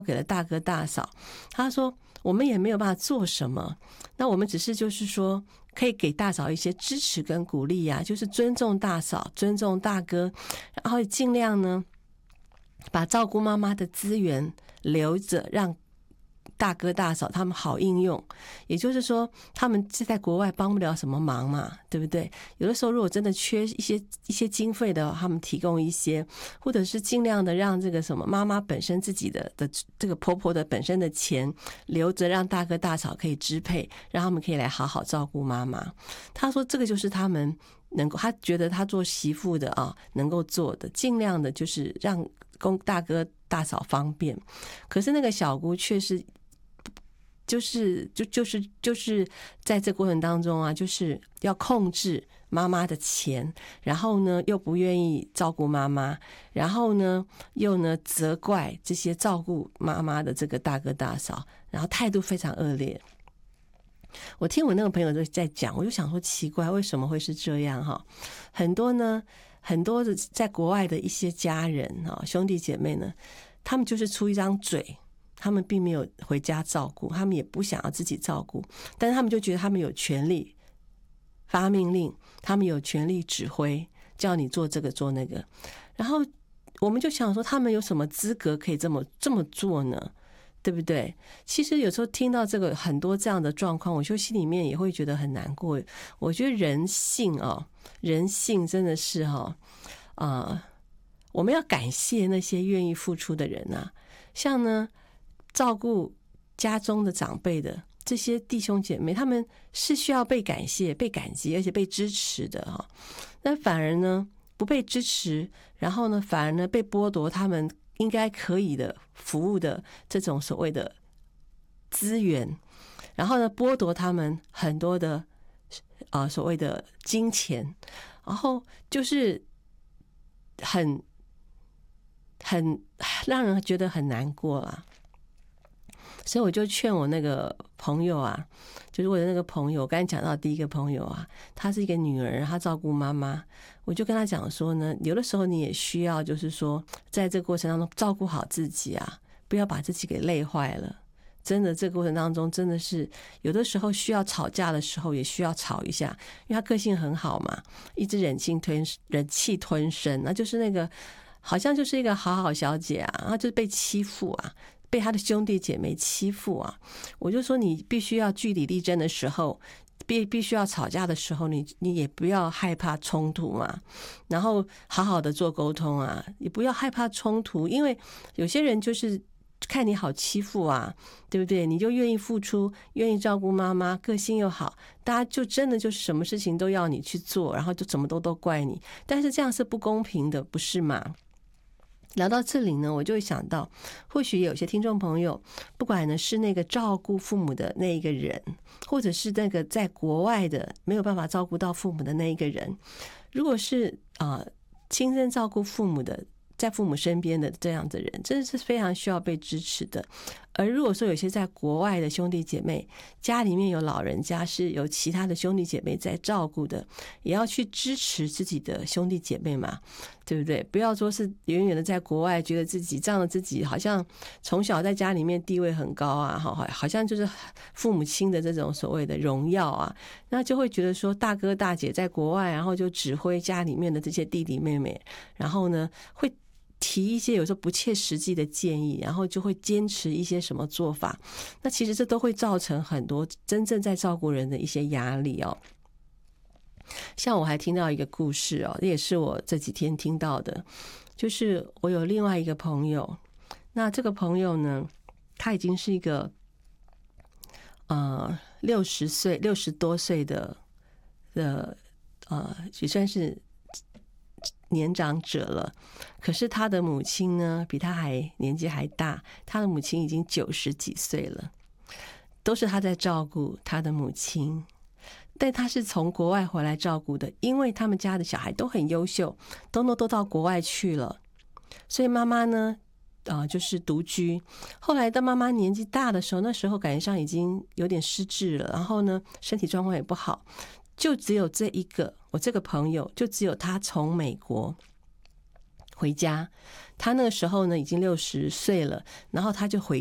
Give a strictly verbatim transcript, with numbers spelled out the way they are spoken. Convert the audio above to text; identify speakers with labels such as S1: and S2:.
S1: 给了大哥大嫂，他说我们也没有办法做什么，那我们只是就是说可以给大嫂一些支持跟鼓励啊，就是尊重大嫂，尊重大哥，然后尽量呢把照顾妈妈的资源留着，让大哥大嫂他们好应用。也就是说他们在国外帮不了什么忙嘛，对不对？有的时候如果真的缺一些一些经费的话，他们提供一些，或者是尽量的让这个什么妈妈本身自己的的这个婆婆的本身的钱留着，让大哥大嫂可以支配，让他们可以来好好照顾妈妈。他说这个就是他们能够，他觉得他做媳妇的啊能够做的，尽量的就是让公大哥大嫂方便。可是那个小姑却是就是就就是就是在这过程当中啊，就是要控制妈妈的钱，然后呢又不愿意照顾妈妈，然后呢又呢责怪这些照顾妈妈的这个大哥大嫂，然后态度非常恶劣。我听我那个朋友在讲，我就想说奇怪，为什么会是这样哈？很多呢，很多的在国外的一些家人哈，兄弟姐妹呢，他们就是出一张嘴，他们并没有回家照顾，他们也不想要自己照顾，但是他们就觉得他们有权利发命令，他们有权利指挥，叫你做这个做那个。然后我们就想说，他们有什么资格可以这么这么做呢？对不对？其实有时候听到这个很多这样的状况，我就心里面也会觉得很难过。我觉得人性哦，人性真的是哈、哦、啊、呃，我们要感谢那些愿意付出的人啊，像呢照顾家中的长辈的这些弟兄姐妹，他们是需要被感谢、被感激，而且被支持的哈、哦。那反而呢不被支持，然后呢反而呢被剥夺他们应该可以的服务的这种所谓的资源，然后呢剥夺他们很多的啊、呃、所谓的金钱，然后就是很很让人觉得很难过啊。所以我就劝我那个朋友啊，就是我的那个朋友，我刚才讲到第一个朋友啊，她是一个女儿，她照顾妈妈，我就跟她讲说呢，有的时候你也需要就是说在这个过程当中照顾好自己啊，不要把自己给累坏了。真的这个过程当中真的是有的时候需要吵架的时候也需要吵一下，因为她个性很好嘛，一直忍气吞忍气吞声，那就是那个好像就是一个好好小姐啊，然后就是被欺负啊，被他的兄弟姐妹欺负啊。我就说你必须要据理力争的时候，必必须要吵架的时候，你你也不要害怕冲突嘛，然后好好的做沟通啊，也不要害怕冲突，因为有些人就是看你好欺负啊，对不对？你就愿意付出，愿意照顾妈妈，个性又好，大家就真的就是什么事情都要你去做，然后就怎么都都怪你，但是这样是不公平的，不是吗？聊到这里呢，我就会想到，或许有些听众朋友，不管呢是那个照顾父母的那一个人，或者是那个在国外的没有办法照顾到父母的那一个人，如果是啊、呃、亲身照顾父母的，在父母身边的这样的人，真的是非常需要被支持的。而如果说有些在国外的兄弟姐妹，家里面有老人家是有其他的兄弟姐妹在照顾的，也要去支持自己的兄弟姐妹嘛，对不对？不要说是远远的在国外，觉得自己仗着自己好像从小在家里面地位很高啊，好像就是父母亲的这种所谓的荣耀啊，那就会觉得说大哥大姐在国外，然后就指挥家里面的这些弟弟妹妹，然后呢会提一些有时候不切实际的建议，然后就会坚持一些什么做法，那其实这都会造成很多真正在照顾人的一些压力哦。像我还听到一个故事哦，也是我这几天听到的，就是我有另外一个朋友，那这个朋友呢，他已经是一个呃六十岁六十多岁的的呃也算是年长者了，可是他的母亲呢比他还年纪还大，他的母亲已经九十几岁了，都是他在照顾他的母亲，但他是从国外回来照顾的，因为他们家的小孩都很优秀，都都到国外去了，所以妈妈呢呃，就是独居。后来到妈妈年纪大的时候，那时候感觉上已经有点失智了，然后呢身体状况也不好，就只有这一个我这个朋友，就只有他从美国回家。他那个时候呢已经六十岁了，然后他就回